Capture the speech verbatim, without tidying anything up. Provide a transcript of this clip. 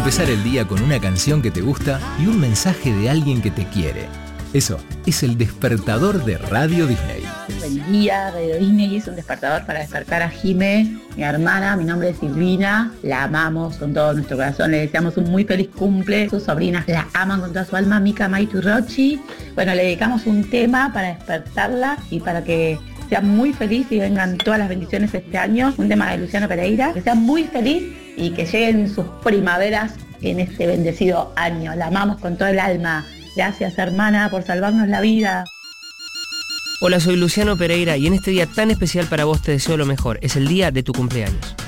Empezar el día con una canción que te gusta y un mensaje de alguien que te quiere. Eso es el despertador de Radio Disney. Buen día, Radio Disney es un despertador para despertar a Jime, mi hermana. Mi nombre es Silvina, la amamos con todo nuestro corazón, le deseamos un muy feliz cumple. Sus sobrinas la aman con toda su alma, Mika, Maitu y Rochi. Bueno, le dedicamos un tema para despertarla y para que sea muy feliz y vengan todas las bendiciones este año. Un tema de Luciano Pereira, que sea muy feliz y que lleguen sus primaveras en este bendecido año. La amamos con todo el alma. Gracias, hermana, por salvarnos la vida. Hola, soy Luciano Pereira y en este día tan especial para vos te deseo lo mejor. Es el día de tu cumpleaños.